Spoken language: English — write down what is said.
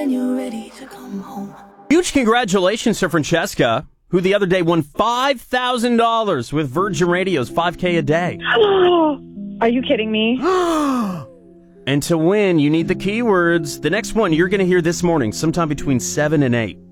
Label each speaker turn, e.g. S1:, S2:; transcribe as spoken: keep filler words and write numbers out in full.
S1: you're ready to come home.
S2: Huge congratulations to Francesca, who the other day won five thousand dollars with Virgin Radio's five K a day.
S3: Are you kidding me?
S2: And to win, you need the keywords. The next one you're going to hear this morning, sometime between seven and eight.